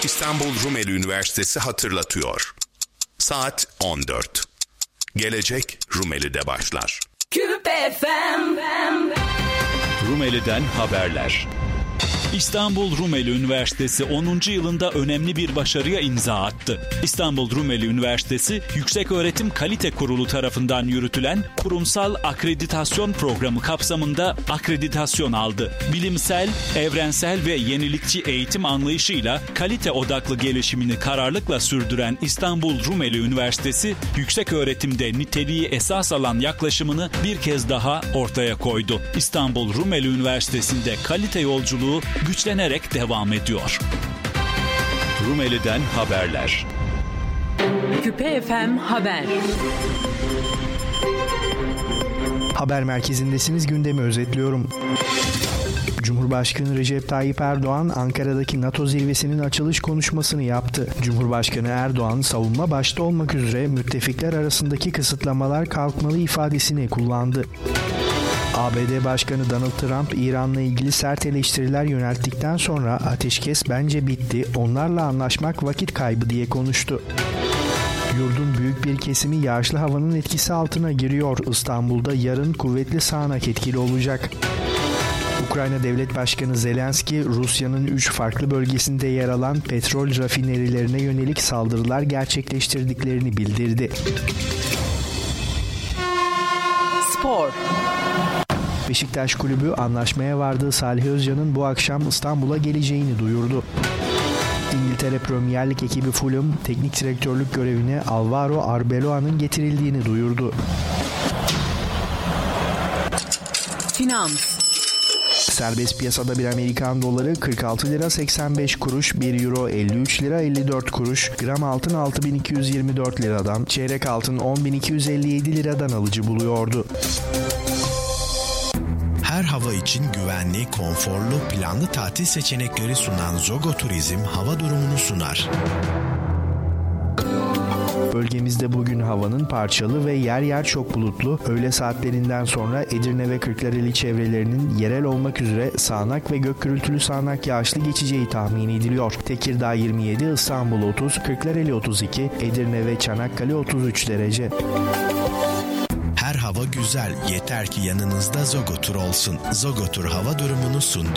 İstanbul Rumeli Üniversitesi hatırlatıyor. Saat 14. Gelecek Rumeli'de başlar. Küp FM. Rumeli'den haberler. İstanbul Rumeli Üniversitesi 10. yılında önemli bir başarıya imza attı. İstanbul Rumeli Üniversitesi Yükseköğretim Kalite Kurulu tarafından yürütülen kurumsal akreditasyon programı kapsamında akreditasyon aldı. Bilimsel, evrensel ve yenilikçi eğitim anlayışıyla kalite odaklı gelişimini kararlılıkla sürdüren İstanbul Rumeli Üniversitesi, yükseköğretimde niteliği esas alan yaklaşımını bir kez daha ortaya koydu. İstanbul Rumeli Üniversitesi'nde kalite yolculuğu güçlenerek devam ediyor. Rumeli'den haberler. Küpe FM Haber. Haber merkezindesiniz, gündemi özetliyorum. Cumhurbaşkanı Recep Tayyip Erdoğan, Ankara'daki NATO zirvesinin açılış konuşmasını yaptı. Cumhurbaşkanı Erdoğan, savunma başta olmak üzere müttefikler arasındaki kısıtlamalar kalkmalı ifadesini kullandı. ABD Başkanı Donald Trump, İran'la ilgili sert eleştiriler yönelttikten sonra ateşkes bence bitti, onlarla anlaşmak vakit kaybı diye konuştu. Yurdun büyük bir kesimi yağışlı havanın etkisi altına giriyor. İstanbul'da yarın kuvvetli sağanak etkili olacak. Ukrayna Devlet Başkanı Zelenski, Rusya'nın 3 farklı bölgesinde yer alan petrol rafinerilerine yönelik saldırılar gerçekleştirdiklerini bildirdi. Spor. Beşiktaş Kulübü anlaşmaya vardığı Salih Özcan'ın bu akşam İstanbul'a geleceğini duyurdu. İngiltere Premier Lig ekibi Fulham, teknik direktörlük görevine Alvaro Arbeloa'nın getirildiğini duyurdu. Finans. Serbest piyasada bir Amerikan doları 46 lira 85 kuruş, 1 euro 53 lira 54 kuruş, gram altın 6224 liradan, çeyrek altın 10.257 liradan alıcı buluyordu. Her hava için güvenli, konforlu, planlı tatil seçenekleri sunan Zogo Turizm hava durumunu sunar. Bölgemizde bugün havanın parçalı ve yer yer çok bulutlu, öğle saatlerinden sonra Edirne ve Kırklareli çevrelerinin yerel olmak üzere sağanak ve gök gürültülü sağanak yağışlı geçeceği tahmin ediliyor. Tekirdağ 27, İstanbul 30, Kırklareli 32, Edirne ve Çanakkale 33 derece. Her hava güzel, yeter ki yanınızda Zogo Tur olsun. Zogo Tur hava durumunu sundu.